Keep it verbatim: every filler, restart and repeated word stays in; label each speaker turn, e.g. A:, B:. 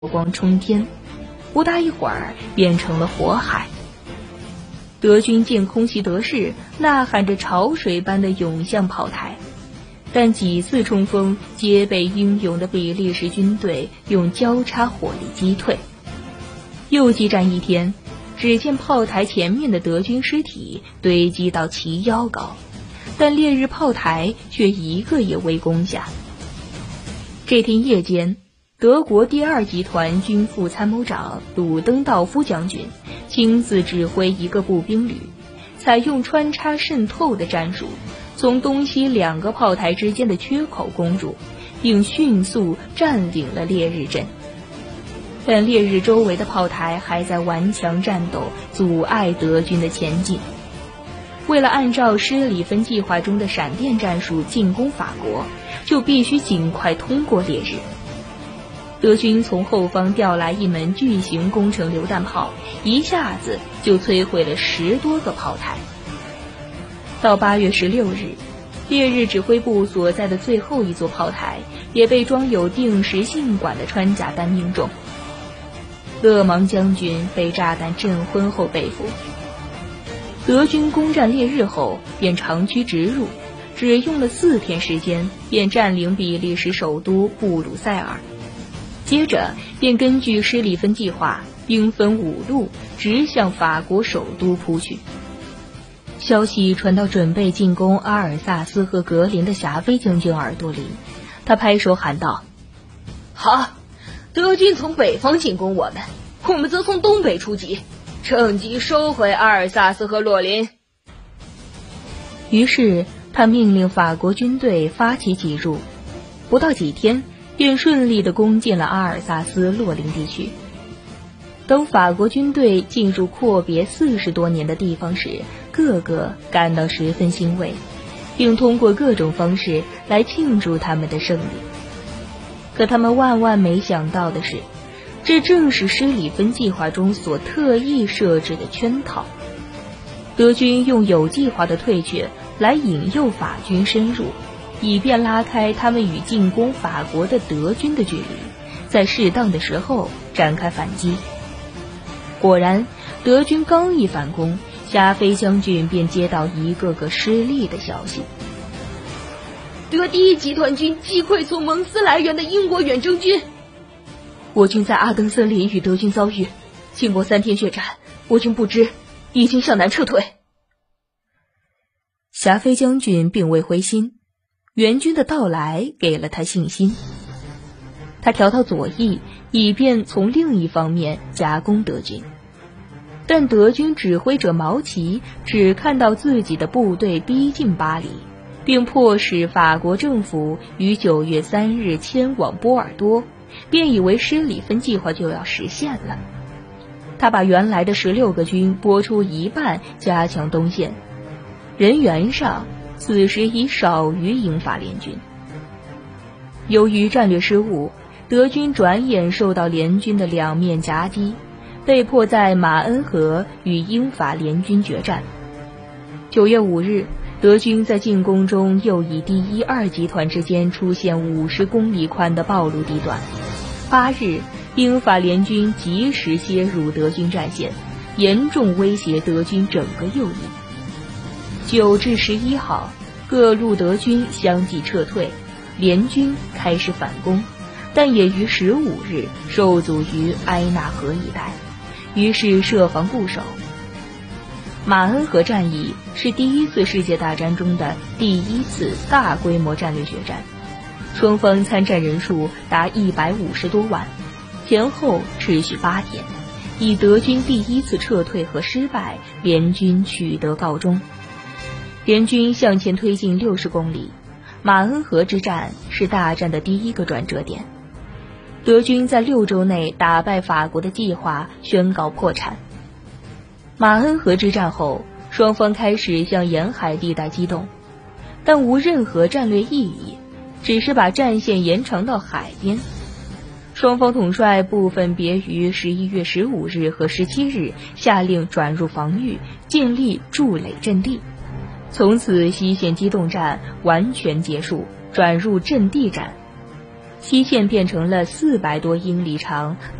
A: 火光冲天，不大一会儿变成了火海。德军见空袭得势，呐喊着潮水般的涌向炮台，但几次冲锋皆被英勇的比利时军队用交叉火力击退。又激战一天，只见炮台前面的德军尸体堆积到齐腰高，但烈日炮台却一个也未攻下。这天夜间，德国第二集团军副参谋长鲁登道夫将军亲自指挥一个步兵旅，采用穿插渗透的战术，从东西两个炮台之间的缺口攻入，并迅速占领了烈日阵。但烈日周围的炮台还在顽强战斗，阻碍德军的前进。为了按照施里芬计划中的闪电战术进攻法国，就必须尽快通过烈日。德军从后方调来一门巨型工程榴弹炮，一下子就摧毁了十多个炮台。到八月十六日，烈日指挥部所在的最后一座炮台也被装有定时信管的穿甲弹命中。勒芒将军被炸弹震昏后被俘。德军攻占烈日后便长驱直入，只用了四天时间便占领比利时首都布鲁塞尔。接着便根据施里芬计划，兵分五路直向法国首都扑去。消息传到准备进攻阿尔萨斯和格林的霞飞将军耳朵里，他拍手喊道：好，德军从北方进攻我们，我们则从东北出击，趁机收回阿尔萨斯和洛林。于是他命令法国军队发起挤入，不到几天便顺利地攻进了阿尔萨斯洛林地区。等法国军队进入阔别四十多年的地方时，个个感到十分欣慰，并通过各种方式来庆祝他们的胜利。可他们万万没想到的是，这正是施里芬计划中所特意设置的圈套。德军用有计划的退却来引诱法军深入，以便拉开他们与进攻法国的德军的距离，在适当的时候展开反击。果然，德军刚一反攻，霞飞将军便接到一个个失利的消息。德第一集团军击溃从蒙斯来源的英国远征军。我军在阿登森林与德军遭遇，经过三天血战，我军不知已经向南撤退。霞飞将军并未灰心，援军的到来给了他信心。他调到左翼，以便从另一方面夹攻德军。但德军指挥者毛奇只看到自己的部队逼近巴黎，并迫使法国政府于九月三日迁往波尔多，便以为施里芬计划就要实现了。他把原来的十六个军拨出一半，加强东线，人员上此时已少于英法联军。由于战略失误，德军转眼受到联军的两面夹击，被迫在马恩河与英法联军决战。九月五日，德军在进攻中又以第一、二集团之间出现五十公里宽的暴露地段。八日，英法联军及时切入德军战线，严重威胁德军整个右翼。九至十一号，各路德军相继撤退，联军开始反攻，但也于十五日受阻于埃纳河一带，于是设防固守。马恩河战役是第一次世界大战中的第一次大规模战略决战，双方参战人数达一百五十多万，前后持续八天，以德军第一次撤退和失败，联军取得告终。联军向前推进六十公里，马恩河之战是大战的第一个转折点。德军在六周内打败法国的计划宣告破产。马恩河之战后，双方开始向沿海地带机动，但无任何战略意义，只是把战线延长到海边。双方统帅部分别于十一月十五日和十七日下令转入防御，建立筑垒阵地。从此西线机动战完全结束，转入阵地战。 西线变成了四百多英里长